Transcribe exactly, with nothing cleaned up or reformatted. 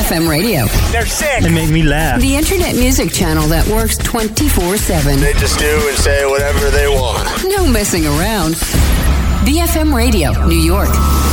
F M Radio. They're sick. They make me laugh. The internet music channel that works twenty-four seven. They just do and say whatever they want. No messing around. B F M Radio, New York.